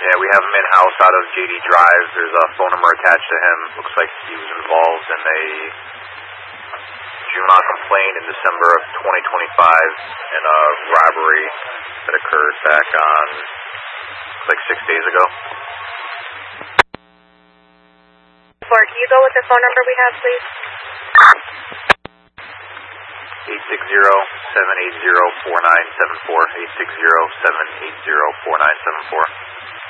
Yeah, we have him in-house out of JD Drive. There's a phone number attached to him. Looks like he was involved in a juvenile complaint in December of 2025 and a robbery that occurred back on, like 6 days ago. Can you go with the phone number we have, please? 860-780-4974. 860-780-4974.